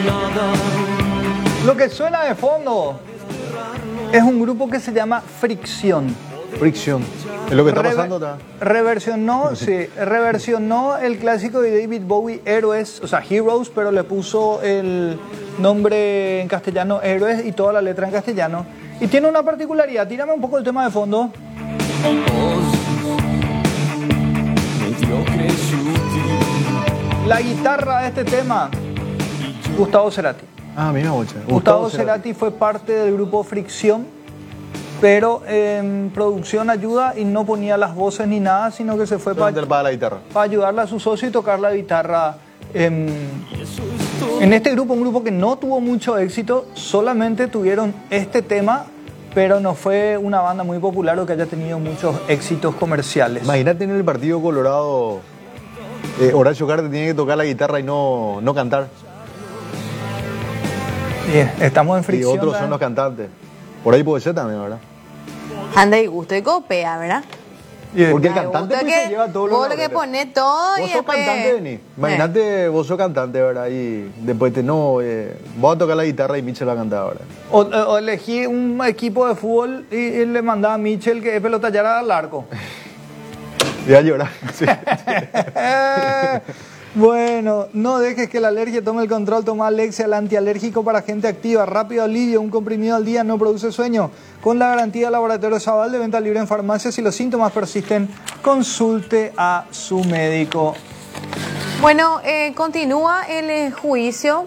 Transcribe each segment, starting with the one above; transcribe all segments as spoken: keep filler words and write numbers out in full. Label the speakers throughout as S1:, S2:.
S1: Lo que suena de fondo es un grupo que se llama Fricción.
S2: Fricción. Es lo que está
S1: Rever-
S2: pasando acá.
S1: Reversionó, sí, reversionó el clásico de David Bowie, Héroes, o sea, Heroes, pero le puso el nombre en castellano, Héroes, y toda la letra en castellano. Y tiene una particularidad. Tírame un poco el tema de fondo. La guitarra de este tema, Gustavo Cerati.
S2: Ah, mira, bocha.
S1: Gustavo Cerati fue parte del grupo Fricción, pero en producción ayuda y no ponía las voces ni nada, sino que se fue para,
S2: para la guitarra.
S1: para ayudarle a su socio y tocar la guitarra. En, en este grupo, un grupo que no tuvo mucho éxito, solamente tuvieron este tema, pero no fue una banda muy popular o que haya tenido muchos éxitos comerciales.
S2: Imagínate en el partido Colorado, eh, Horacio Carter tiene que tocar la guitarra y no, no cantar.
S1: Bien, estamos en Fricción.
S2: Y otros son los cantantes. Por ahí puede ser también, ¿verdad?
S3: Anda y gusto y copea, ¿verdad?
S1: Bien.
S2: Porque el
S3: Me
S2: cantante
S3: gusta
S2: pues,
S3: que
S2: se lleva todo lo
S3: vos lo que pones todo
S2: Vos
S3: y
S2: sos
S3: después...
S2: cantante, Denis. Imagínate, vos sos cantante, ¿verdad? Y después te no, eh, vos a tocar la guitarra y Mitchell va a cantar, ¿verdad?
S1: O, o elegí un equipo de fútbol y, y le mandaba a Mitchell que pelotallara al arco.
S2: Voy a llorar. Sí.
S1: Bueno, no dejes que la alergia tome el control. Toma Alexia, el antialérgico para gente activa. Rápido alivio, un comprimido al día no produce sueño. Con la garantía del Laboratorio Sabal, de venta libre en farmacias. Si los síntomas persisten, consulte a su médico.
S3: Bueno, eh, continúa el eh, juicio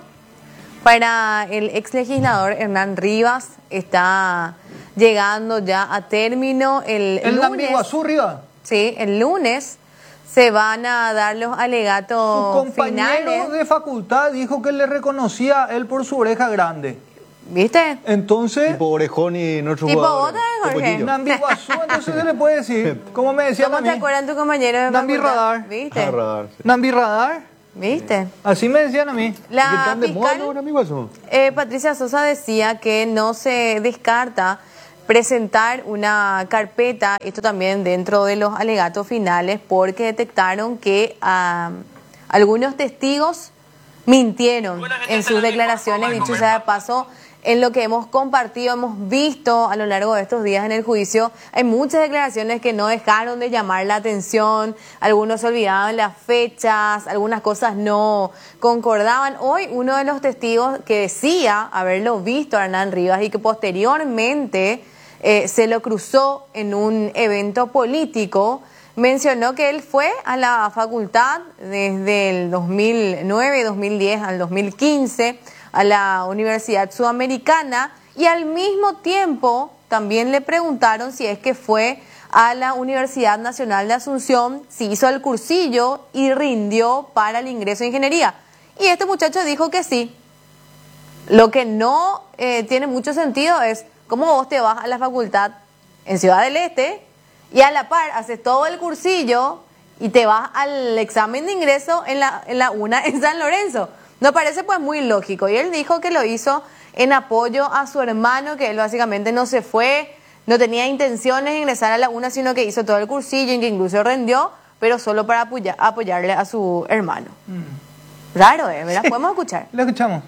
S3: para el ex legislador Hernán Rivas. Está llegando ya a término el
S1: ¿El
S3: lunes.
S1: Nambiguazú, Rivas?
S3: Sí, el lunes se van a dar los alegatos
S1: Su compañero
S3: finales.
S1: de facultad dijo que le reconocía a él por su oreja grande.
S3: ¿Viste?
S1: Entonces,
S2: Tipo Orejón y nuestro
S3: Tipo
S2: jugador.
S3: vos también, Jorge.
S2: Topollillo.
S1: Nambiguazú, entonces se le puede decir. Como me decían a
S3: ¿Cómo
S1: mí.
S3: te acuerdan tu compañero de
S1: Nambi
S3: facultad?
S1: Radar.
S3: ¿Viste?
S2: Ah, radar, sí.
S1: Nambi Radar.
S3: ¿Viste?
S1: Así me decían a mí.
S2: ¿Qué
S3: La
S2: tan de moda
S3: fiscal
S2: ahora, amigo, eso?
S3: eh, Patricia Sosa decía que no se descarta presentar una carpeta, esto también dentro de los alegatos finales, porque detectaron que ah, algunos testigos mintieron en sus declaraciones. Dicho sea de paso, en lo que hemos compartido, hemos visto a lo largo de estos días en el juicio, hay muchas declaraciones que no dejaron de llamar la atención, algunos se olvidaban las fechas, algunas cosas no concordaban. Hoy uno de los testigos que decía haberlo visto a Hernán Rivas y que posteriormente eh, se lo cruzó en un evento político, mencionó que él fue a la facultad desde el dos mil nueve, dos mil diez al dos mil quince, a la Universidad Sudamericana, y al mismo tiempo también le preguntaron si es que fue a la Universidad Nacional de Asunción, si hizo el cursillo y rindió para el ingreso a ingeniería. Y este muchacho dijo que sí. Lo que no eh, tiene mucho sentido es cómo vos te vas a la facultad en Ciudad del Este y a la par haces todo el cursillo y te vas al examen de ingreso en la, en la UNA en San Lorenzo. Nos parece pues muy lógico. Y él dijo que lo hizo en apoyo a su hermano, que él básicamente no se fue, no tenía intenciones de ingresar a la UNA, sino que hizo todo el cursillo y que incluso rendió, pero solo para apoyar, apoyarle a su hermano. Mm. Raro, ¿eh? ¿Verdad?
S1: Sí.
S3: ¿Podemos escuchar?
S1: Lo escuchamos.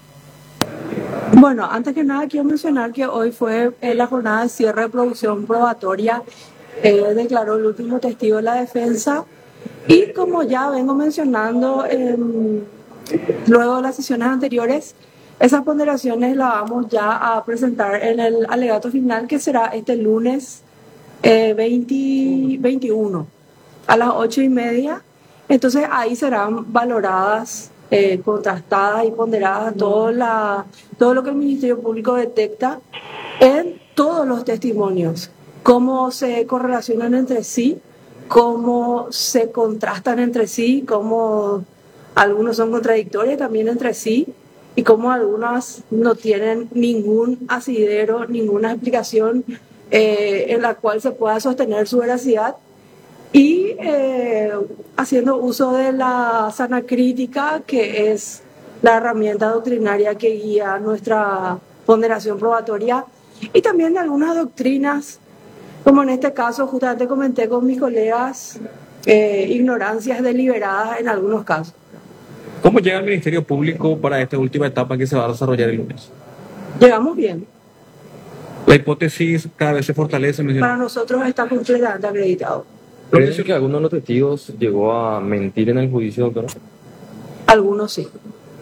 S4: Bueno, antes que nada quiero mencionar que hoy fue eh, la jornada de cierre de producción probatoria, eh, declaró el último testigo de la defensa, y como ya vengo mencionando eh, luego de las sesiones anteriores, esas ponderaciones las vamos ya a presentar en el alegato final, que será este lunes eh, veinte, veintiuno a las ocho y media. Entonces ahí serán valoradas, eh, contrastadas y ponderadas todo, la, todo lo que el Ministerio Público detecta en todos los testimonios, cómo se correlacionan entre sí, cómo se contrastan entre sí, cómo algunos son contradictorios también entre sí, y cómo algunas no tienen ningún asidero, ninguna explicación eh, en la cual se pueda sostener su veracidad. Y eh, haciendo uso de la sana crítica, que es la herramienta doctrinaria que guía nuestra ponderación probatoria, y también de algunas doctrinas, como en este caso justamente comenté con mis colegas, eh, ignorancias deliberadas en algunos casos.
S5: ¿Cómo llega el Ministerio Público para esta última etapa que se va a desarrollar el lunes?
S4: Llegamos bien.
S5: La hipótesis cada vez se fortalece. me
S4: Para nosotros está completamente acreditado.
S6: ¿Creen que alguno de los testigos llegó a mentir en el juicio, doctor?
S4: Algunos sí.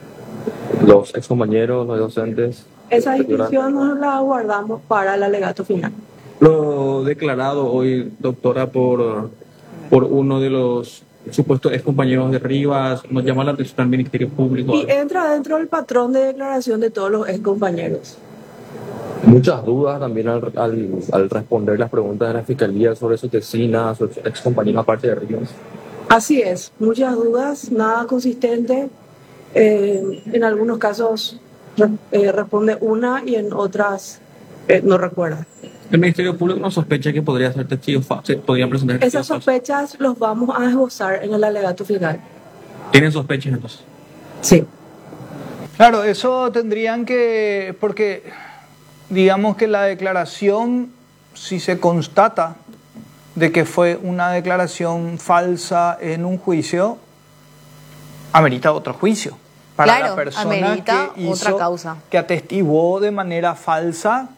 S6: Los excompañeros, los docentes.
S4: Esa discusión nos la guardamos para el alegato final.
S5: Lo declarado hoy, doctora, por, por uno de los supuestos ex compañeros de Rivas, nos llama la atención al Ministerio Público.
S4: Y entra dentro del patrón de declaración de todos los ex compañeros.
S6: Muchas dudas también al, al, al responder las preguntas de la Fiscalía sobre su tesina, su ex compañero aparte de Rivas.
S4: Así es, muchas dudas, nada consistente. Eh, en algunos casos eh, responde una y en otras eh, no recuerda.
S5: El Ministerio Público no sospecha que podría ser testigo falso, podrían presentar testigos
S4: Esas sospechas los vamos a esbozar en el alegato final.
S5: falsos. ¿Tienen sospechas entonces?
S4: Sí.
S1: Claro, eso tendrían que, porque digamos que la declaración, si se constata de que fue una declaración falsa en un juicio, amerita otro juicio. Para
S3: Claro,
S1: la persona
S3: amerita
S1: que hizo,
S3: otra causa.
S1: que atestiguó de manera falsa.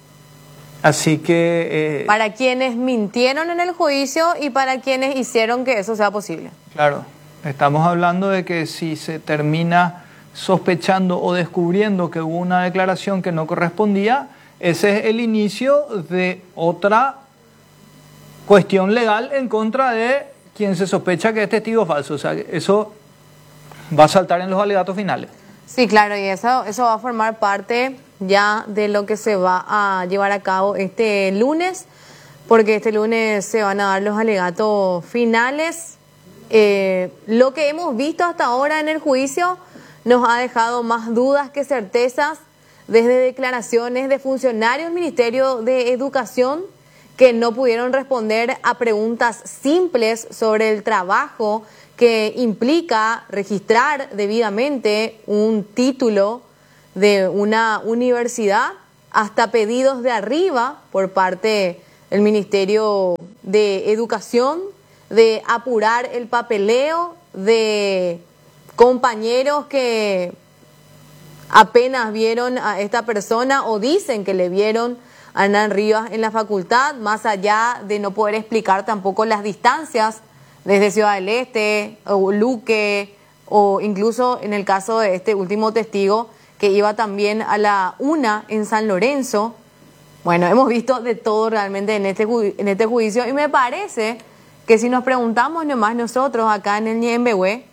S1: Así que... eh,
S3: Para quienes mintieron en el juicio y para quienes hicieron que eso sea posible.
S1: Claro, estamos hablando de que si se termina sospechando o descubriendo que hubo una declaración que no correspondía, ese es el inicio de otra cuestión legal en contra de quien se sospecha que es testigo falso. O sea, eso va a saltar en los alegatos finales.
S3: Sí, claro, y eso, eso va a formar parte ya de lo que se va a llevar a cabo este lunes, porque este lunes se van a dar los alegatos finales. Eh, lo que hemos visto hasta ahora en el juicio nos ha dejado más dudas que certezas, desde declaraciones de funcionarios del Ministerio de Educación que no pudieron responder a preguntas simples sobre el trabajo que implica registrar debidamente un título de una universidad, hasta pedidos de arriba por parte del Ministerio de Educación de apurar el papeleo de compañeros que apenas vieron a esta persona o dicen que le vieron a Hernán Rivas en la facultad, más allá de no poder explicar tampoco las distancias desde Ciudad del Este o Luque, o incluso en el caso de este último testigo que iba también a la UNA en San Lorenzo. Bueno, hemos visto de todo realmente en este, ju- en este juicio, y me parece que si nos preguntamos nomás nosotros acá en el Ñembehué,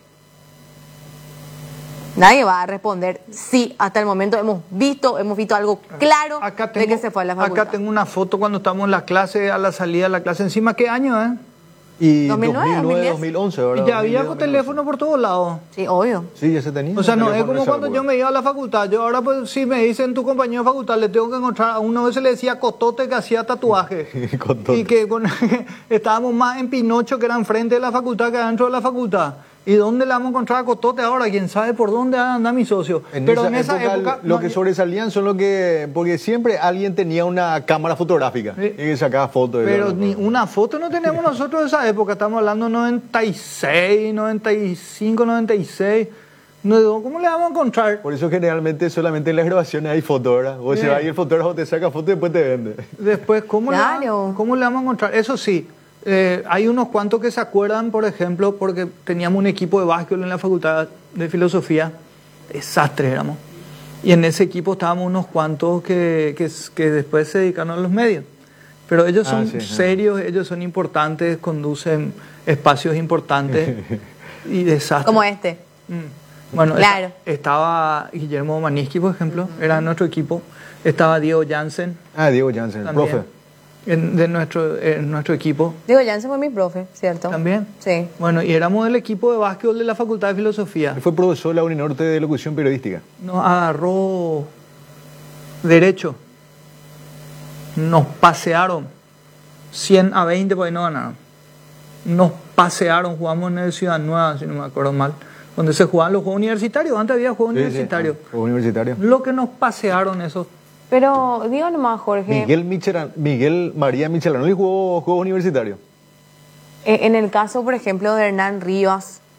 S3: nadie va a responder sí. Hasta el momento hemos visto, hemos visto algo claro
S1: Acá
S3: de
S1: tengo,
S3: que se fue a la facultad.
S1: acá tengo una foto cuando estamos en la clase, a la salida de la clase. Encima, ¿qué año, eh?
S2: Y
S3: dos mil nueve,
S2: dos mil nueve,
S3: dos
S2: dos
S3: mil
S2: mil once,
S1: Y
S2: ¿verdad?
S1: ya había
S2: dos
S1: con
S2: mil diez,
S1: teléfono por todos lados.
S3: Sí, obvio.
S2: Sí, ya se tenía.
S1: O sea, no es
S2: teléfono
S1: como
S2: en esa
S1: cuando yo
S2: época.
S1: me iba a la facultad. Yo ahora, pues, si me dicen tu compañero de facultad, le tengo que encontrar. A uno se le decía Cotote, que hacía tatuaje.
S2: Cotote.
S1: Y que con- estábamos más en Pinocho, que era enfrente de la facultad, que adentro de la facultad. ¿Y dónde le vamos a encontrar a Cotote ahora? ¿Quién sabe por dónde anda mi socio?
S2: En
S1: Pero
S2: esa
S1: en esa
S2: época,
S1: época...
S2: lo
S1: no,
S2: que
S1: yo-
S2: sobresalían son lo que... Porque siempre alguien tenía una cámara fotográfica
S1: Sí.
S2: y que sacaba fotos. de
S1: Pero
S2: eso.
S1: ni una foto no tenemos nosotros de esa época. Estamos hablando noventa y seis, noventa y cinco, noventa y seis. No, ¿cómo le vamos a encontrar?
S2: Por eso generalmente solamente en las grabaciones hay fotos, ¿verdad? O se
S1: Bien.
S2: va y el fotógrafo te saca fotos y después te vende.
S1: Después, ¿cómo,
S3: Claro.
S1: le, vamos, ¿cómo le vamos a encontrar? Eso sí, eh, hay unos cuantos que se acuerdan, por ejemplo, porque teníamos un equipo de básquetbol en la Facultad de Filosofía. Desastres éramos. Y en ese equipo estábamos unos cuantos que, que, que después se dedicaron a los medios. Pero ellos
S2: Ah,
S1: son
S2: sí, sí.
S1: serios, ellos son importantes, conducen espacios importantes y desastres.
S3: Como este.
S1: Mm. Bueno,
S3: Claro.
S1: esta- estaba Guillermo Maniski, por ejemplo, era nuestro equipo. Estaba Diego Jansen,
S2: Ah, Diego Jansen, el
S1: también,
S2: profe.
S1: en- de nuestro, en nuestro equipo
S3: Digo, Jansen fue mi profe, ¿cierto?
S1: también.
S3: Sí.
S1: Bueno, y éramos del equipo de básquetbol de la Facultad de Filosofía.
S2: Él fue profesor de la Uninorte de Locución Periodística.
S1: Nos agarró derecho. Nos pasearon. cien a veinte, pues no ganaron. Nos pasearon, jugamos en el Ciudad Nueva, si no me acuerdo mal, donde se jugaban los juegos universitarios. Antes había juegos
S2: Sí, sí,
S1: universitarios.
S2: ah, fue universitario.
S1: Lo que nos pasearon esos.
S3: Pero digo nomás, Jorge,
S2: Miguel, Michela- Miguel María Michelano jugó juegos universitarios.
S3: eh, en el caso, por ejemplo, de Hernán Rivas,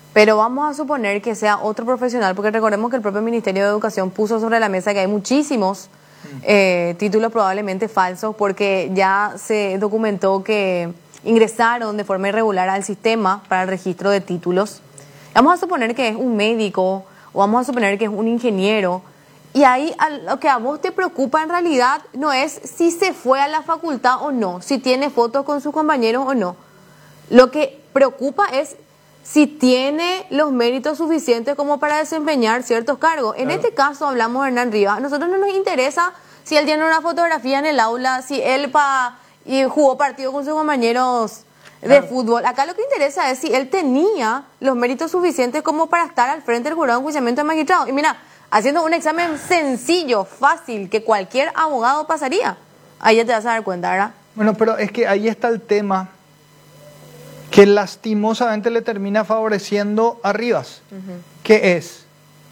S3: Pero vamos a suponer que sea otro profesional, porque recordemos que el propio Ministerio de Educación puso sobre la mesa que hay muchísimos eh, títulos probablemente falsos, porque ya se documentó que ingresaron de forma irregular al sistema para el registro de títulos. Vamos a suponer que es un médico o vamos a suponer que es un ingeniero, y ahí a lo que a vos te preocupa en realidad no es si se fue a la facultad o no, si tiene fotos con sus compañeros o no. Lo que preocupa es si tiene los méritos suficientes como para desempeñar ciertos cargos. En
S2: Claro.
S3: este caso hablamos de Hernán Rivas. A nosotros no nos interesa si él tiene una fotografía en el aula, si él pa, y jugó partido con sus compañeros de
S1: Claro.
S3: fútbol. Acá lo que interesa es si él tenía los méritos suficientes como para estar al frente del jurado de enjuiciamiento de magistrado. Y mira, haciendo un examen sencillo, fácil, que cualquier abogado pasaría, ahí ya te vas a dar cuenta, ¿verdad?
S1: Bueno, pero es que ahí está el tema que lastimosamente le termina favoreciendo a Rivas, que es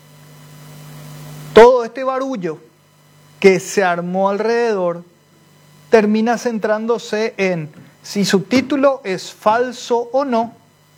S1: todo este barullo que se armó alrededor termina centrándose en si su título es falso o no,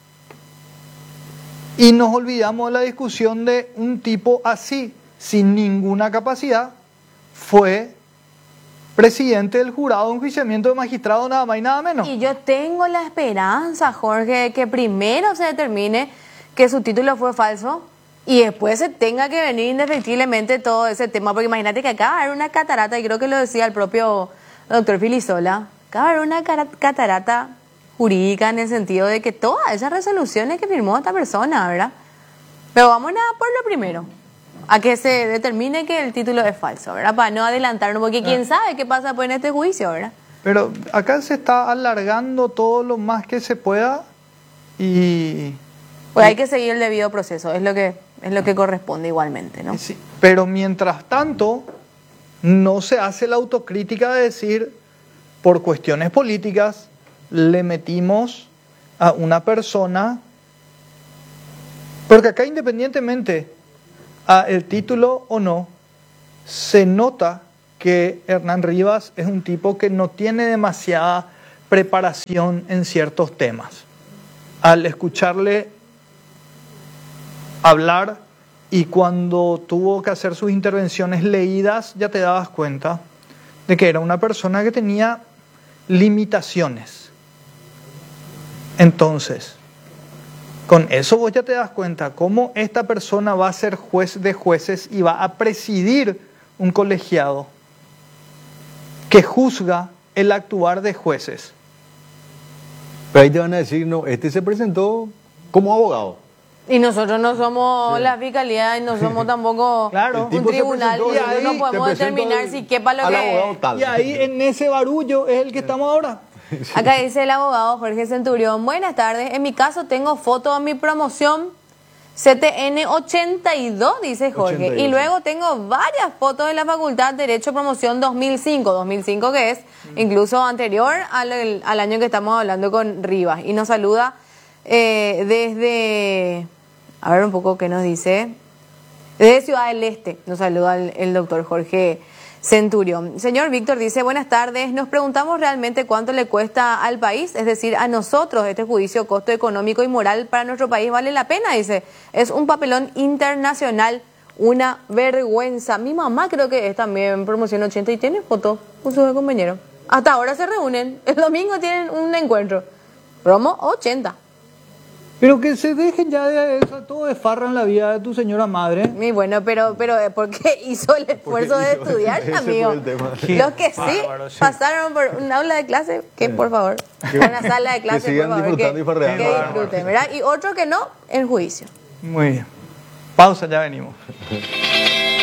S1: y nos olvidamos de la discusión de un tipo así, sin ninguna capacidad, fue presidente del jurado de enjuiciamiento de magistrado, nada más y nada menos.
S3: Y yo tengo la esperanza, Jorge, que primero se determine que su título fue falso y después se tenga que venir indefectiblemente todo ese tema. Porque imagínate que acá va a haber una catarata, y creo que lo decía el propio doctor Filisola, acá va a haber una cara- catarata jurídica en el sentido de que todas esas resoluciones que firmó esta persona, ¿verdad? Pero vamos a por lo primero, a que se determine que el título es falso, ¿verdad? Para no adelantarnos, porque quién sabe qué pasa pues en este juicio, ¿verdad?
S1: Pero acá se está alargando todo lo más que se pueda y...
S3: Pues hay que seguir el debido proceso, es lo que es lo que corresponde igualmente, ¿no?
S1: Sí, pero mientras tanto, no se hace la autocrítica de decir, por cuestiones políticas, le metimos a una persona, porque acá independientemente a el título o no, se nota que Hernán Rivas es un tipo que no tiene demasiada preparación en ciertos temas. Al escucharle hablar y cuando tuvo que hacer sus intervenciones leídas, ya te dabas cuenta de que era una persona que tenía limitaciones. Entonces, con eso vos ya te das cuenta cómo esta persona va a ser juez de jueces y va a presidir un colegiado que juzga el actuar de jueces.
S2: Pero ahí te van a decir, no, este se presentó como abogado.
S3: Y nosotros no somos la fiscalía y no somos tampoco
S1: Claro.
S3: un
S1: El
S2: tipo se
S3: tribunal,
S2: presentó
S3: y
S1: y
S3: nosotros
S1: ahí
S3: no
S2: te
S3: podemos
S2: presento
S3: determinar
S2: al-
S3: si quepa lo
S2: al
S3: que...
S2: abogado tal.
S1: Y ahí en ese barullo es el que estamos ahora.
S3: Acá dice el abogado Jorge Centurión, buenas tardes, en mi caso tengo foto de mi promoción C T N ochenta y dos, dice Jorge,
S2: ochenta y dos,
S3: y luego tengo varias fotos de la Facultad de Derecho Promoción dos mil cinco, dos mil cinco que es incluso anterior al, al año que estamos hablando con Rivas, y nos saluda eh, desde, a ver un poco qué nos dice, desde Ciudad del Este, nos saluda el, el doctor Jorge Centurión. Señor Víctor dice, buenas tardes, nos preguntamos realmente cuánto le cuesta al país, es decir, a nosotros este juicio, costo económico y moral para nuestro país vale la pena, dice, es un papelón internacional, una vergüenza. Mi mamá creo que es también promoción ochenta y tiene fotos con sus compañeros. Hasta ahora se reúnen, el domingo tienen un encuentro, promo ochenta.
S1: Pero que se dejen ya de eso, todo de farra en la vida de tu señora madre.
S3: Y bueno, pero, pero ¿por qué hizo el esfuerzo de
S2: hizo-
S3: estudiar,
S2: ese fue
S3: amigo?
S2: el tema.
S3: Los que sí
S1: bárbaro, sí.
S3: pasaron por un aula de clase, que por favor, una sala de clase,
S2: sigan
S3: por favor,
S2: disfrutando
S3: que,
S2: y farreando.
S3: que disfruten, ¿verdad? Y otro que no, en juicio.
S1: Muy bien. Pausa, ya venimos.